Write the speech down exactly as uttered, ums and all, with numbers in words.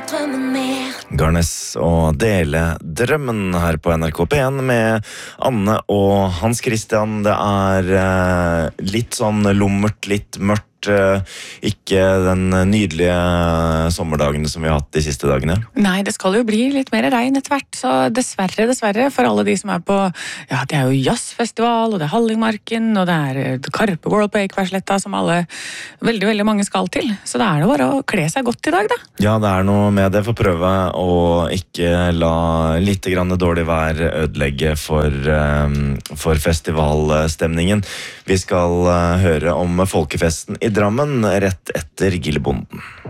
Garnes og Dele drømmen her på N R K P en med Anne og Hans Christian. Det er eh, litt sånn lummert, litt mørkt. Ikke den nydelige sommerdagene som vi har hatt de siste dagene. Nei, det skal jo bli litt mer regn etter hvert, så dessverre, dessverre, for alle de som er på, ja, det er jo jazzfestival, og det er Hallingmarken, og det er Karpe World på Eikværsletta, som alle, veldig, veldig mange skal til. Så det er det bare å kle seg godt i dag, da. Ja, det er noe med det. For prøve å ikke la litt grann dårlig vær ødelegge for, um, for festivalstemningen. Vi skal uh, høre om folkefesten i Drammen rett etter Gillebonden.